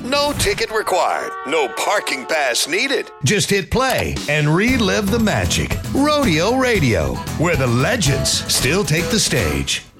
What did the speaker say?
No ticket required. No parking pass needed. Just hit play and relive the magic. Rodeo Radio, where the legends still take the stage.